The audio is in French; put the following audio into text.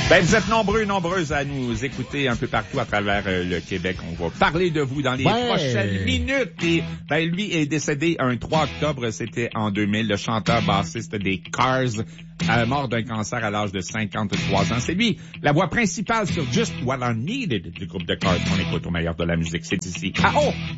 Ben, vous êtes nombreuses à nous écouter un peu partout à travers le Québec. On va parler de vous dans les prochaines minutes. Et ben, lui est décédé un 3 octobre, c'était en 2000, le chanteur bassiste des Cars, mort d'un cancer à l'âge de 53 ans. C'est lui, la voix principale sur Just What I Needed du groupe de Cars qu'on écoute au meilleur de la musique. C'est ici. Ah oh!